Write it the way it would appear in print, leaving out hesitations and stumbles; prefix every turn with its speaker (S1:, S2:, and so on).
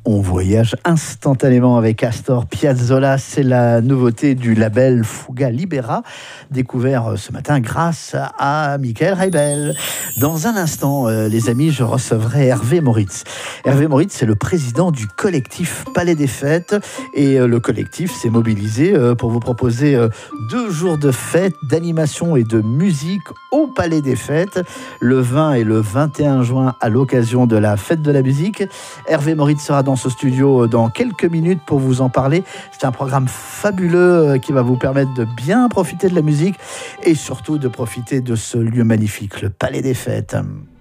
S1: On voyage instantanément avec Astor Piazzolla. C'est la nouveauté du label Fuga Libera, découvert ce matin grâce à Michael Reibel. Dans un instant, les amis, je recevrai Hervé Moritz. Hervé Moritz, c'est le président du collectif Palais des Fêtes. Et le collectif s'est mobilisé pour vous proposer 2 jours de fête, d'animation et de musique au Palais des Fêtes, le 20 et le 21 juin à l'occasion de la fête de la musique. Hervé Moritz sera dans ce studio dans quelques minutes pour vous en parler. C'est un programme fabuleux qui va vous permettre de bien profiter de la musique et surtout de profiter de ce lieu magnifique, le Palais des Fêtes.